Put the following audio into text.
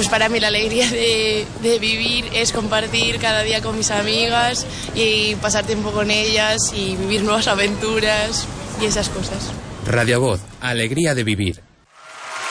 Pues para mí la alegría de vivir es compartir cada día con mis amigas y pasar tiempo con ellas y vivir nuevas aventuras y esas cosas. Radio Voz, alegría de vivir.